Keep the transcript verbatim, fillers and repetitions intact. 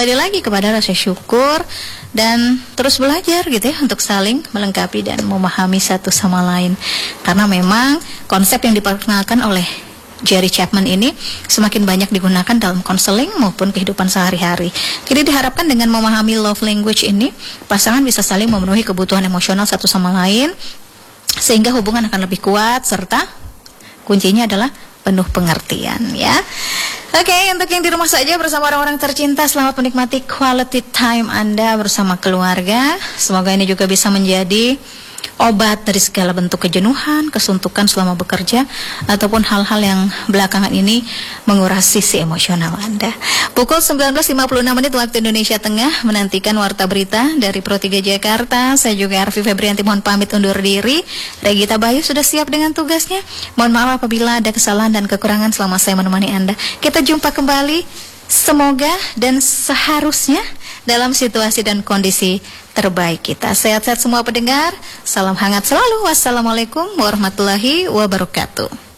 kembali lagi kepada rasa syukur dan terus belajar gitu ya untuk saling melengkapi dan memahami satu sama lain. Karena memang konsep yang diperkenalkan oleh Jerry Chapman ini semakin banyak digunakan dalam konseling maupun kehidupan sehari-hari. Jadi diharapkan dengan memahami love language ini, pasangan bisa saling memenuhi kebutuhan emosional satu sama lain, sehingga hubungan akan lebih kuat, serta kuncinya adalah penuh pengertian ya. Oke, okay, untuk yang di rumah saja bersama orang-orang tercinta, selamat menikmati quality time Anda bersama keluarga. Semoga ini juga bisa menjadi obat dari segala bentuk kejenuhan, kesuntukan selama bekerja, ataupun hal-hal yang belakangan ini menguras sisi emosional Anda. Pukul sembilan belas lima puluh enam menit waktu Indonesia Tengah, menantikan warta berita dari Pro tiga Jakarta. Saya juga Arfi Febrianti mohon pamit undur diri. Regita Bayu sudah siap dengan tugasnya. Mohon maaf apabila ada kesalahan dan kekurangan selama saya menemani Anda. Kita jumpa kembali, semoga dan seharusnya dalam situasi dan kondisi terbaik kita. Sehat-sehat semua pendengar. Salam hangat selalu. Wassalamualaikum warahmatullahi wabarakatuh.